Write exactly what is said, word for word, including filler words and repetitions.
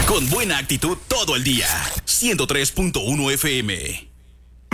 Con buena actitud todo el día. ciento tres punto uno F M.